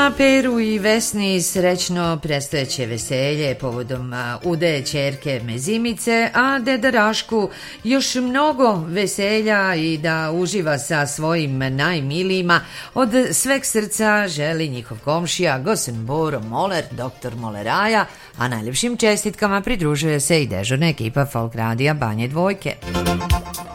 Peru i Vesni srećno predstojeće veselje povodom udaje ćerke Mezimice, a deda Rašku još mnogo veselja i da uživa sa svojim najmilijima. Od sveg srca želi njihov komšija Gosen Boro Moler, doktor Moleraja, a najljepšim čestitkama pridružuje se i dežurna ekipa Folk Radija Banje Dvojke.